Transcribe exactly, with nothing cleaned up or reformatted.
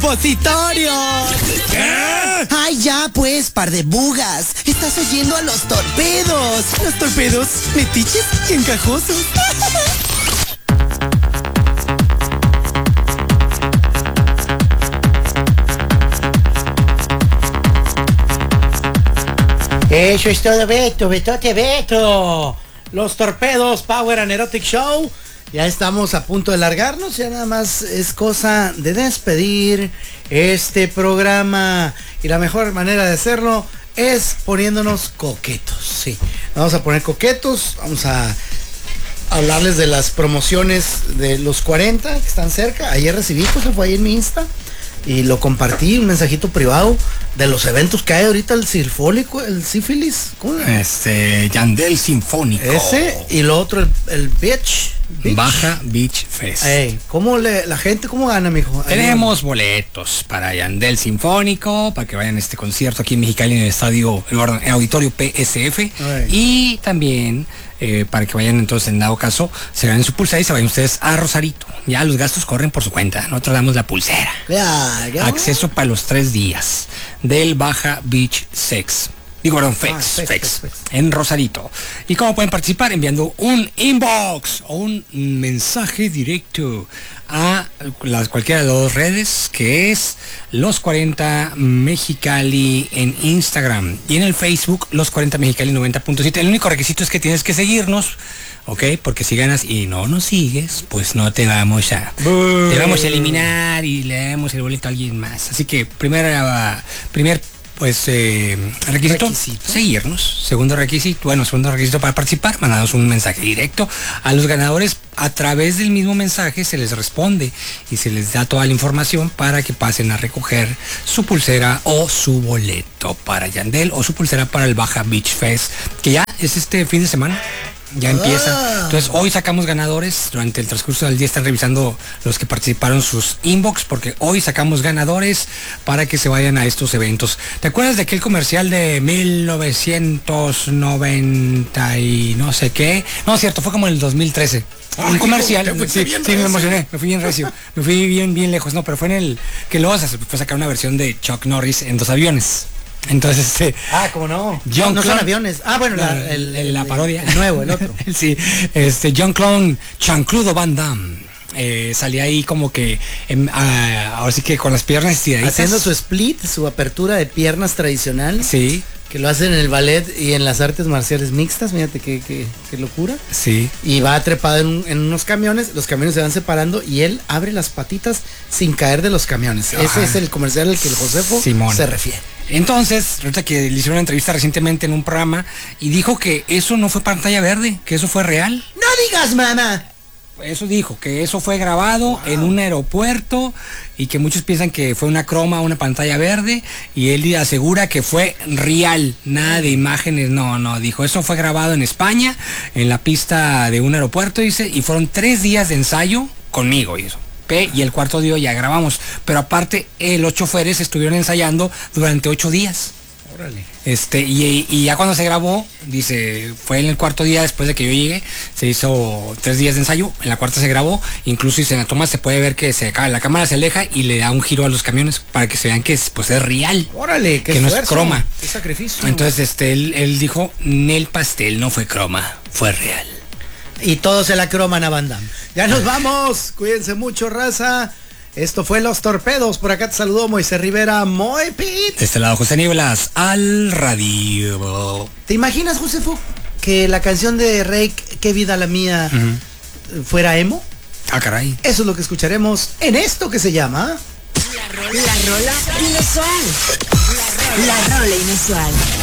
¡Supositorios! ¿Qué? ¡Ay, ya pues, par de bugas! ¡Estás oyendo a los torpedos! Los torpedos, metiches y encajosos. Eso es todo, Beto, Betote, Beto. Los torpedos, Power and Erotic Show. Ya estamos a punto de largarnos, ya nada más es cosa de despedir este programa. Y la mejor manera de hacerlo es poniéndonos coquetos, sí. Vamos a poner coquetos, vamos a hablarles de las promociones de los cuarenta que están cerca. Ayer recibí, pues se fue ahí en mi Insta y lo compartí, un mensajito privado de los eventos que hay ahorita, el sinfónico, el sífilis, ¿cómo? Este, Yandel Sinfónico. Ese, y lo otro, el, el Beach, Beach. Baja Beach Fest. Ey, ¿cómo le, la gente, cómo gana, mijo? Tenemos boletos para Yandel Sinfónico, para que vayan a este concierto aquí en Mexicali en el estadio, el auditorio P S F. Ey. Y también eh, para que vayan entonces, en dado caso, se ganen su pulsera y se vayan ustedes a Rosarito. Ya los gastos corren por su cuenta, nosotros damos la pulsera. Ya, ya. Acceso para los tres días del Baja Beach Sex. Digo, perdón, Fex, Ah, Fex, Fex, Fex, Fex. en Rosarito. ¿Y cómo pueden participar? Enviando un inbox o un mensaje directo a las cualquiera de las dos redes, que es Los cuarenta Mexicali en Instagram y en el Facebook Los cuarenta Mexicali noventa punto siete. El único requisito es que tienes que seguirnos, ¿ok? Porque si ganas y no nos sigues, pues no te vamos a... Te vamos a eliminar y le damos el boleto a alguien más. Así que primera, primer pues eh, requisito, Requisito. seguirnos. Segundo requisito, bueno, segundo requisito para participar, mandanos un mensaje directo a los ganadores. A través del mismo mensaje se les responde y se les da toda la información para que pasen a recoger su pulsera o su boleto para Yandel o su pulsera para el Baja Beach Fest, que ya es este fin de semana. Ya empieza. Entonces hoy sacamos ganadores. Durante el transcurso del día están revisando los que participaron sus inbox, porque hoy sacamos ganadores para que se vayan a estos eventos. ¿Te acuerdas de aquel comercial de mil novecientos noventa y no sé qué? No, es cierto, fue como en el dos mil trece. Ay, Un comercial. te fuiste Sí, bien sí, me recio. emocioné, me fui bien recio. Me fui bien, bien lejos, no, pero fue en el que luego se fue a sacar una versión de Chuck Norris en dos aviones. Entonces, este... Ah, ¿cómo no? John no, no son Clone- aviones. Ah, bueno, la, la, el, el- la el- parodia. el nuevo, el otro. Sí, este, John Clone, Jean-Claude Van Damme, eh, salía ahí como que, em, ah, ahora sí que con las piernas estiraditas. Haciendo su split, su apertura de piernas tradicional. Sí, Que lo hacen en el ballet y en las artes marciales mixtas. Fíjate qué, qué, qué locura. sí. Y va trepado en, un- en unos camiones, los camiones se van separando y él abre las patitas sin caer de los camiones. Ajá. Ese es el comercial al que el Josefo Simón. se refiere. Entonces, resulta que le hicieron una entrevista recientemente en un programa y dijo que eso no fue pantalla verde, que eso fue real. ¡No digas, mamá! Eso dijo, que eso fue grabado wow. en un aeropuerto y que muchos piensan que fue una croma, una pantalla verde, y él asegura que fue real, nada de imágenes, no, no, dijo, eso fue grabado en España, en la pista de un aeropuerto, dice, y fueron tres días de ensayo conmigo y eso. Y el cuarto día ya grabamos, pero aparte eh, los choferes estuvieron ensayando durante ocho días. Órale. Este, y, y ya cuando se grabó, dice, fue en el cuarto día después de que yo llegué, se hizo tres días de ensayo, en la cuarta se grabó, incluso en la toma se puede ver que se la cámara se aleja y le da un giro a los camiones para que se vean que es, pues es real. Órale, qué que no es esfuerzo, croma. Qué sacrificio. Entonces, este, él, él dijo, Nel pastel no fue croma, fue real. Y todos se la croman a Van Damme. Ya nos vamos. Cuídense mucho, raza. Esto fue Los Torpedos. Por acá te saludó Moisés Rivera. Muy pit. De este lado, José Nieblas, al radio. ¿Te imaginas, Josefo, que la canción de Rake, Qué vida la mía, uh-huh. fuera emo? Ah, caray. Eso es lo que escucharemos en esto que se llama... La rola, la rola inusual. La rola inusual.